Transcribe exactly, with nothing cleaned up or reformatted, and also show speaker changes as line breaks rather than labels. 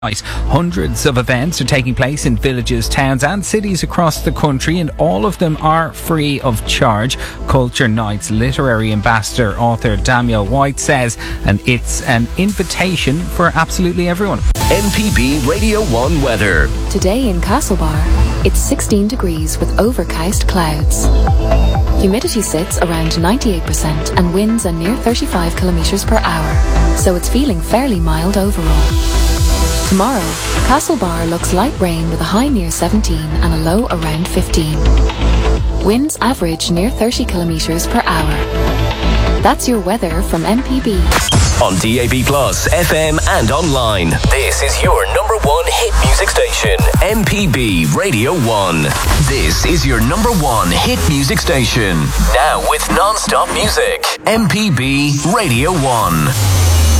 Hundreds of events are taking place in villages, towns and cities across the country, and all of them are free of charge. Culture Nights literary ambassador author Daniel White says, and it's an invitation for absolutely everyone.
M P B Radio one weather.
Today in Castlebar, it's sixteen degrees with overcast clouds. Humidity sits around ninety-eight percent and winds are near thirty-five kilometres per hour, so it's feeling fairly mild overall. Tomorrow, Castlebar looks light rain with a high near seventeen and a low around fifteen. Winds average near thirty kilometres per hour. That's your weather from M P B.
On D A B Plus, F M and online. This is your number one hit music station, M P B Radio one. This is your number one hit music station. Now with non-stop music, M P B Radio one.